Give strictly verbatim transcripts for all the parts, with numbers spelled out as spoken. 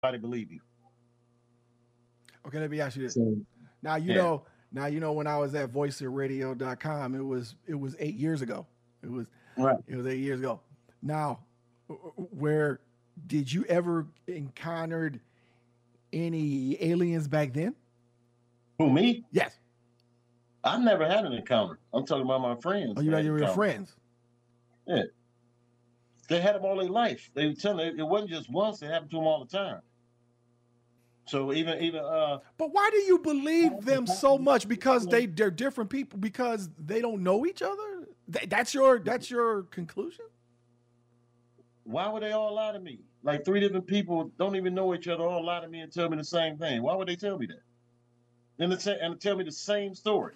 believe you. Okay, let me ask you this. So, Now you yeah, know. Now you know when I was at voice radio dot com, it was it was eight years ago. It was right. it was eight years ago. Now, where did you ever encountered any aliens back then? Who me? Yes. I've never had an encounter. I'm talking about my Oh, friends you had had your encounters. friends. Yeah, they had them all their life. They were telling it, it wasn't just once. It happened to them all the time. So even even uh, But why do you believe them so much? Because they they're different people. Because they don't know each other. Th- That's your that's your conclusion. why would they all lie to me? Like three different people don't even know each other, all lie to me and tell me the same thing. Why would they tell me that? And, the, and tell me the same story.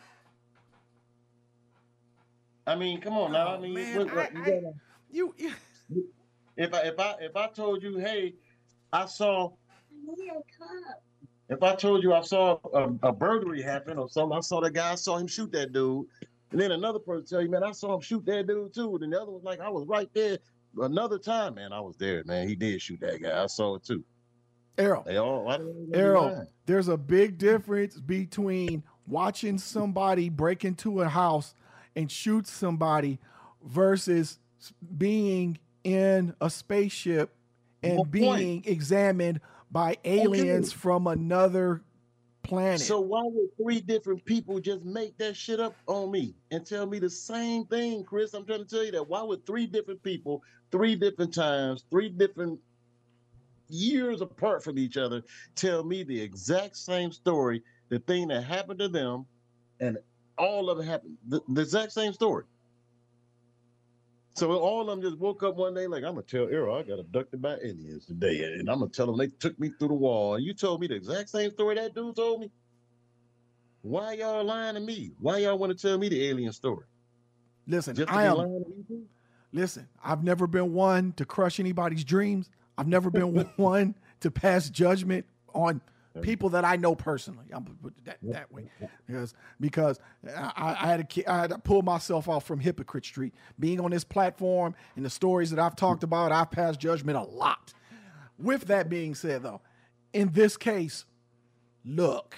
I mean, come on now. I Oh mean, man, what, I, what, you I gotta, you, you if I if I if I told you, hey, I saw. If I told you I saw a, a burglary happen or something, I saw the guy, I saw him shoot that dude, and then another person tell you, man, I saw him shoot that dude too, and the other was like, I was right there. Another time, man, I was there, man. He did shoot that guy. I saw it too. Errol, They all, why do they be Errol, lying? there's a big difference between watching somebody break into a house and shoot somebody versus being in a spaceship No and point. being examined by aliens Okay. from another planet. So why would three different people just make that shit up on me and tell me the same thing, Chris? I'm trying to tell you that. Why would three different people, three different times, three different years apart from each other, tell me the exact same story, the thing that happened to them, and all of it happened, the, the exact same story. So all of them just woke up one day like, I'm gonna tell Errol I got abducted by aliens today, and I'm gonna tell them they took me through the wall. And you told me the exact same story that dude told me. Why y'all lying to me? Why y'all want to tell me the alien story? Listen, Just to I be am lying to me too? listen, I've never been one to crush anybody's dreams. I've never been one to pass judgment on people that I know personally. I'm gonna put it that that way because because I, I had a ki- I had to pull myself off from Hypocrite Street. Being on this platform and the stories that I've talked about, I've passed judgment a lot. With that being said, though, in this case, look,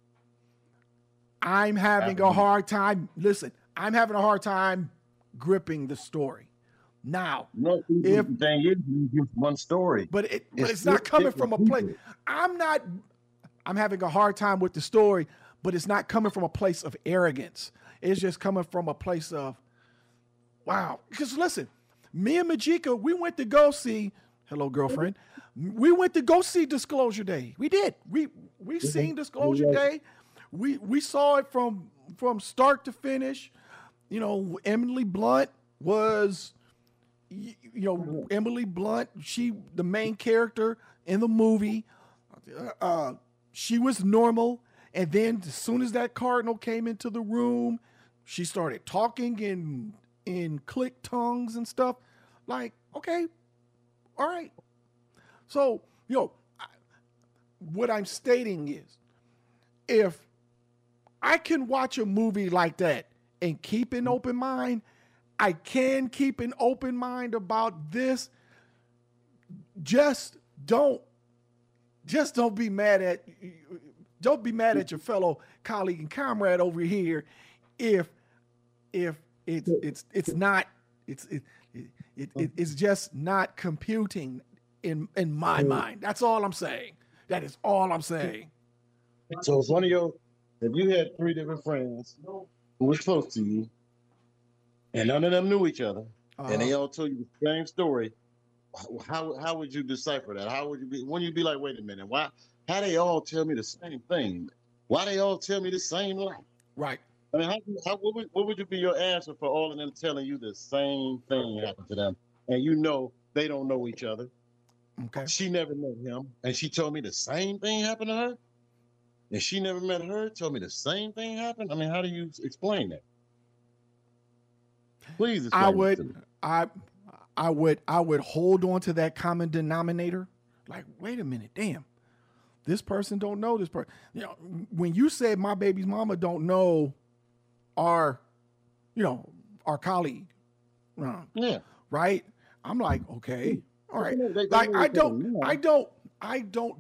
I'm having a hard time. Listen, I'm having a hard time gripping the story. Now, No, if the thing is, it's just one story. but it but It's it's three not coming from different a place. people. I'm not I'm having a hard time with the story, but it's not coming from a place of arrogance. It's just coming from a place of wow. Because listen, me and Majika, we went to go see hello girlfriend. We went to go see Disclosure Day. We did. We we seen Disclosure Day. We we saw it from from start to finish. You know, Emily Blunt was you know Emily Blunt, she the main character in the movie. Uh, she was normal, and then as soon as that cardinal came into the room, she started talking in in click tongues and stuff. Like, okay, all right. So, you know, I, what I'm stating is, if I can watch a movie like that and keep an open mind, I can keep an open mind about this. Just don't, just don't be mad at, don't be mad at your fellow colleague and comrade over here, if, if it's it's it's not it's it, it, it it's just not computing in in my mind. That's all I'm saying. That is all I'm saying. So if one of your, if you had three different friends who was close to you, and none of them knew each other, and they Uh, all told you the same story, how how would you decipher that? How would you be? When you be like, wait a minute, why? How they all tell me the same thing? Why they all tell me the same lie? right. I mean, how, how what, would, what would you be your answer for all of them telling you the same thing happened to them, and you know they don't know each other? Okay. She never met him, and she told me the same thing happened to her, and she never met her. Told me the same thing happened. I mean, how do you explain that? Please I explain that would to me. I I would I would hold on to that common denominator. Like, wait a minute, damn. This person don't know this person. You know, when you said my baby's mama don't know our, you know, our colleague, uh, Yeah, right? I'm like, okay, all they right. know, they, they Like know I each other don't, I now. don't, I don't